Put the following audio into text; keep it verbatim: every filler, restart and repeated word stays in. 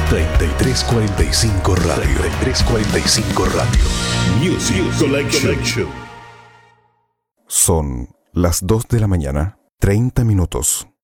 treinta y tres cuarenta y cinco Radio. treinta y tres cuarenta y cinco Radio. Music Collection. Son las dos de la mañana, treinta minutos.